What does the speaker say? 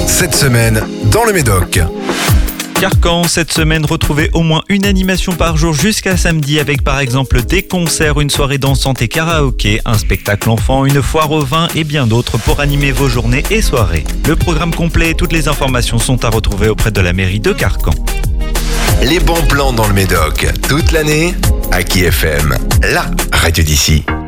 Cette semaine, dans le Médoc. Carcan, cette semaine, retrouvez au moins une animation par jour jusqu'à samedi avec par exemple des concerts, une soirée dansante et karaoké, un spectacle enfant, une foire au vin et bien d'autres pour animer vos journées et soirées. Le programme complet et toutes les informations sont à retrouver auprès de la mairie de Carcan. Les bons plans dans le Médoc, toute l'année, Aki FM, la radio d'ici.